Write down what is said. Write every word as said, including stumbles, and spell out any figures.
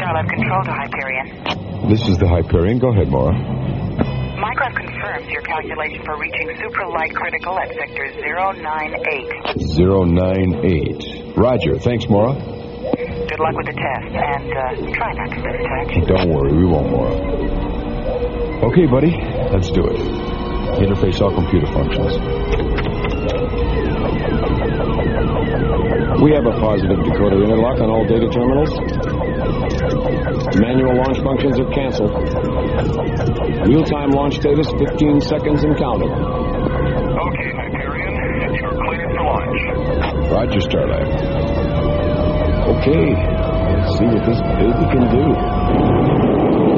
Starlight Control to Hyperion. This is the Hyperion. Go ahead, Mora. Micron confirms your calculation for reaching supralight critical at sector zero nine eight. zero nine eight. Roger. Thanks, Mora. Good luck with the test, and uh, try not to lose touch. Don't worry, we won't, Mora. Okay, buddy, let's do it. Interface all computer functions. We have a positive decoder interlock on all data terminals. Manual launch functions are canceled. Real-time launch status, fifteen seconds and counting. Okay, Hyperion, you're cleared for launch. Roger, Starlight. Okay, let's see what this baby can do.